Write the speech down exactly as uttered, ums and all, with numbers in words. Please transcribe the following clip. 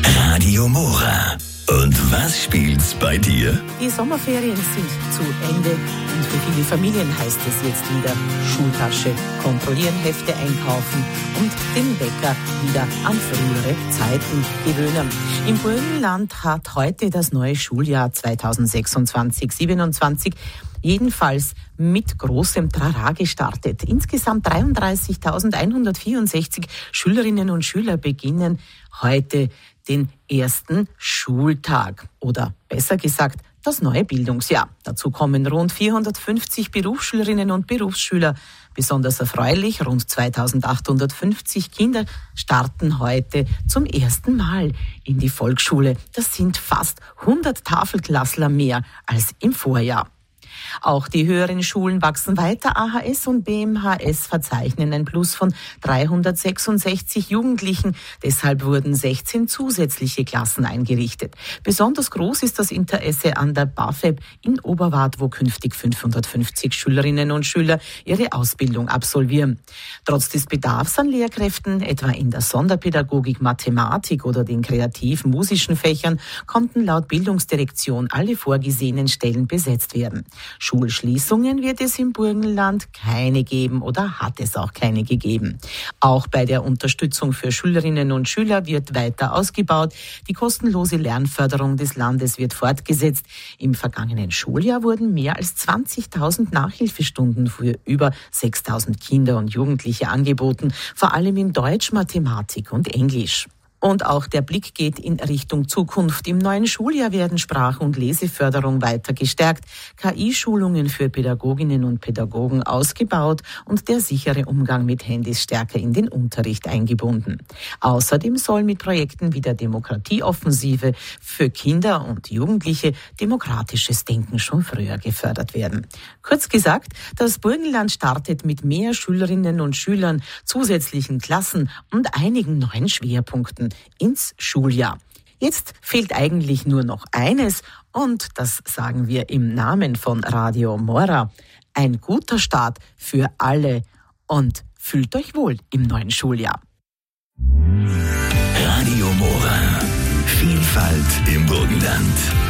Radio Mora. Und was spielt's bei dir? Die Sommerferien sind zu Ende und für viele Familien heißt es jetzt wieder Schultasche kontrollieren, Hefte einkaufen und den Wecker wieder an frühere Zeiten gewöhnen. Im Burgenland hat heute das neue Schuljahr zweitausendsechsundzwanzig siebenundzwanzig jedenfalls mit großem Trara gestartet. Insgesamt dreiunddreißigtausendeinhundertvierundsechzig Schülerinnen und Schüler beginnen heute den ersten Schultag oder besser gesagt das neue Bildungsjahr. Dazu kommen rund vierhundertfünfzig Berufsschülerinnen und Berufsschüler. Besonders erfreulich, rund zweitausendachthundertfünfzig Kinder starten heute zum ersten Mal in die Volksschule. Das sind fast hundert Tafelklassler mehr als im Vorjahr. Auch die höheren Schulen wachsen weiter. A H S und B M H S verzeichnen ein Plus von dreihundertsechsundsechzig Jugendlichen. Deshalb wurden sechzehn zusätzliche Klassen eingerichtet. Besonders groß ist das Interesse an der BAföB in Oberwart, wo künftig fünfhundertfünfzig Schülerinnen und Schüler ihre Ausbildung absolvieren. Trotz des Bedarfs an Lehrkräften, etwa in der Sonderpädagogik, Mathematik oder den kreativ-musischen Fächern, konnten laut Bildungsdirektion alle vorgesehenen Stellen besetzt werden. Schulschließungen wird es im Burgenland keine geben oder hat es auch keine gegeben. Auch bei der Unterstützung für Schülerinnen und Schüler wird weiter ausgebaut. Die kostenlose Lernförderung des Landes wird fortgesetzt. Im vergangenen Schuljahr wurden mehr als zwanzigtausend Nachhilfestunden für über sechstausend Kinder und Jugendliche angeboten, vor allem in Deutsch, Mathematik und Englisch. Und auch der Blick geht in Richtung Zukunft. Im neuen Schuljahr werden Sprach- und Leseförderung weiter gestärkt, K I-Schulungen für Pädagoginnen und Pädagogen ausgebaut und der sichere Umgang mit Handys stärker in den Unterricht eingebunden. Außerdem soll mit Projekten wie der Demokratieoffensive für Kinder und Jugendliche demokratisches Denken schon früher gefördert werden. Kurz gesagt, das Burgenland startet mit mehr Schülerinnen und Schülern, zusätzlichen Klassen und einigen neuen Schwerpunkten ins Schuljahr. Jetzt fehlt eigentlich nur noch eines und das sagen wir im Namen von Radio Mora. Ein guter Start für alle und fühlt euch wohl im neuen Schuljahr. Radio Mora. Vielfalt im Burgenland.